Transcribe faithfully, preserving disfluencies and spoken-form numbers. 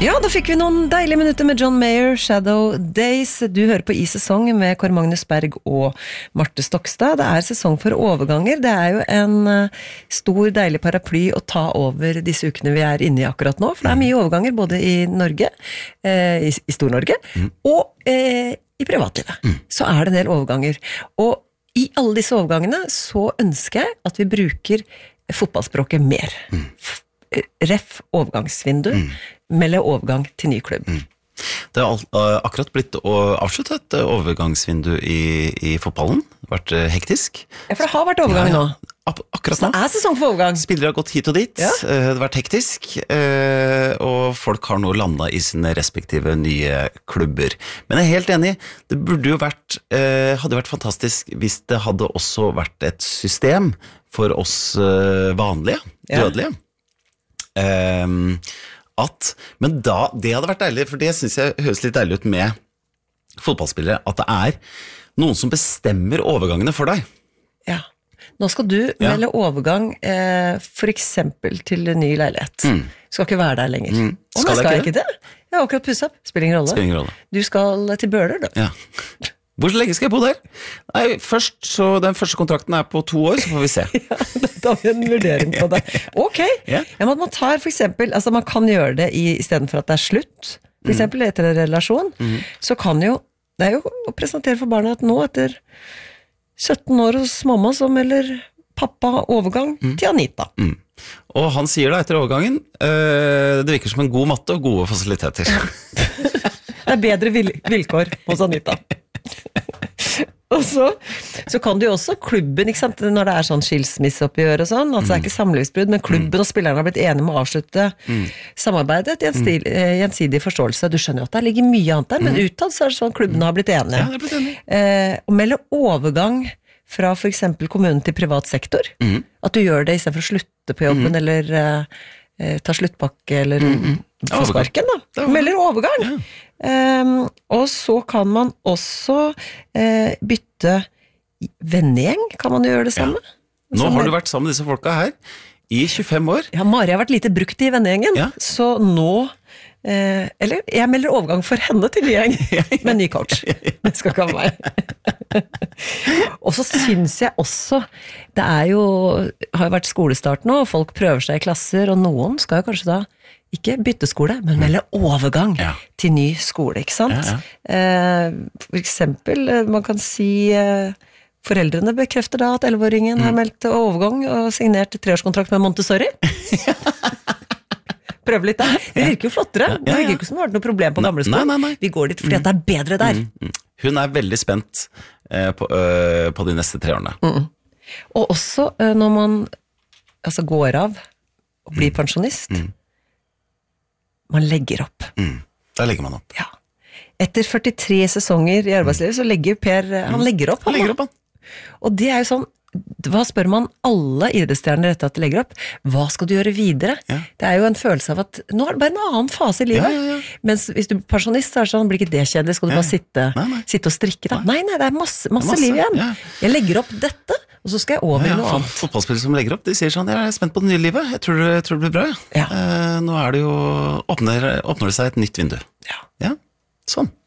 Ja, da fikk vi noen deilige minutter med John Mayer, Shadow Days. Du hører på I Sesong med Kåre Magnus Berg og Marte Stokstad. Det er sesong for overganger. Det er jo en stor, deilig paraply å ta over disse ukene vi er inne i akkurat nå. For det er mye overganger både i Norge, eh, i, i Stor-Norge, mm. og eh, i privatlivet. Mm. Så er det en del overganger. Og i alle disse overgangene så ønsker jeg at vi bruker fotballspråket mer. Mm. Ref overgangsvindu, mm. melde overgang til ny klubb. Mm. Det har uh, akkurat blitt avsluttet overgangsvindu i, i fotballen. Det har vært uh, hektisk. Ja, for det har vært overgang ja, ja. nå. Ak akkurat nå. Det er sesong for overgang. Spillere har gått hit og dit. Ja. Uh, det har vært hektisk. Uh, og folk har nå landet i sine respektive nye klubber. Men jeg er helt enig. Det burde jo vært, uh, hadde vært fantastisk hvis det hadde også vært et system for oss uh, vanlige, dødelige. Ja. Um, at, men da, det hadde vært deilig, for det synes jeg høres litt deilig ut med fotballspillere, at det er noen som bestemmer overgangene for deg. Ja, nå skal du ja. melde overgang eh, for eksempel til en ny leilighet. Mm. Du skal ikke være der lenger. Mm. Skal, Om, jeg skal jeg ikke det? Jeg har akkurat pusset opp, spiller ingen rolle. Spiller ingen rolle. Du skal til Bøler da. Ja. Hvor lenge skal jeg bo der? Nei, først, så den første kontrakten er på to år, så får vi se. Ja, da har vi en vurdering på det. Ok, yeah. ja, men man tar for eksempel, altså man kan gjøre det i, i stedet for at det er slutt, for eksempel mm. etter en relasjon, mm. så kan jo, det er jo å presentere for barna at nå etter sytten år hos mamma så melder pappa overgang mm. til Anita. Mm. Og han sier da etter overgangen, øh, det virker som en god matte og gode fasiliteter. Det er bedre vil vilkår hos Anita. Og så, så kan det jo også klubben, ikke sant, når det er sånn skilsmisseoppgjør og sånn, altså det er ikke samlivsbrudd, men klubben og spillerne har blitt enige med å avslutte mm. samarbeidet til en gjensidig forståelse. Du skjønner jo at det ligger mye annet der, men utad så er det sånn klubbene har blitt enige. Ja, det er blitt enige. Eh, og melde overgang fra for eksempel kommunen til privat sektor, mm. at du gjør det i stedet for å slutte på jobben, mm. eller eh, ta sluttpakke, eller mm. få sparken da. Melder overgang. Ja. Um, og så kan man også uh, bytte vennegjeng, kan man gjøre det samme? Ja. Nå Sånn har du vært sammen med disse folka her i tjuefem år. Ja, Mari har vært lite brukt i vennegjengen, ja. så nå uh, eller jeg melder overgang for henne til ny gjeng med ny coach. Det skal ikke ha meg. Og så synes jeg også, det er jo, har jo vært skolestart nå, og folk prøver seg i klasser, og noen skal jo kanskje da ikke bytte skole, men melde overgang ja. til ny skole, ikke sant? Ja, ja. Eh, for eksempel, man kan si, eh, foreldrene bekrefter da at elleveåringen mm. har meldt overgang og signert treårskontrakt med Montessori. Prøv litt da. Det virker jo flottere. Ja, ja, ja. Det virker ikke som det har vært noe problem på gamle skolen. Nei, nei, nei. Vi går dit fordi at det er bedre der. Mm, mm. Hun er veldig spent eh, på, øh, på de neste tre årene. Mm. Og også øh, når man altså, går av og blir mm. pensjonist, mm. man legger opp. Mm, da legger man opp. Ja. Etter førtitre sesonger i arbeidslivet, så legger Per, han legger opp. Han legger opp, han. Og det er jo sånn, hva spør man alle idrettsstjerner etter at de legger opp? Hva skal du gjøre videre? Ja. Det er jo en følelse av at, nå er det bare en annen fase i livet. Ja, ja, ja. Mens hvis du er pensjonist, så er det sånn, blir ikke det kjedelig, skal du ja. bare sitte, nei, nei. sitte og strikke da? Nei, nei, det er masse, masse, masse liv igjen. Ja. Jeg legger opp dette, og så skal jeg over ja, ja, noe annet. Fotballspillere som legger opp, de sier sånn, jeg er spent på det nye livet, jeg tror det, jeg tror det blir bra. Ja. Ja. Eh, nå er det jo, åpner, åpner det seg et nytt vindu. Ja. Ja, sånn.